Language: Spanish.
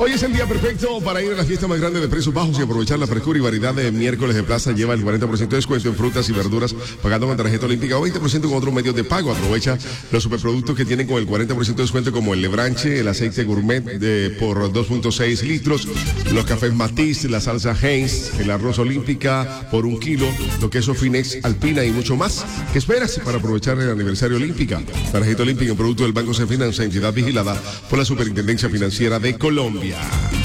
Hoy es el día perfecto para ir a la fiesta más grande de precios bajos y aprovechar la frescura y variedad de miércoles de plaza. Lleva el 40% de descuento en frutas y verduras pagando con tarjeta olímpica o 20% con otros medios de pago. Aprovecha los superproductos que tienen con el 40% de descuento como el lebranche, el aceite gourmet por 2.6 litros, los cafés Matiz, la salsa Heinz, el arroz olímpica por 1 kilo, los quesos Finex, Alpina y mucho más. ¿Qué esperas para aprovechar el aniversario olímpica? Tarjeta olímpica, un producto del Banco Sefinanza, entidad vigilada por la Superintendencia Financiera de Colombia.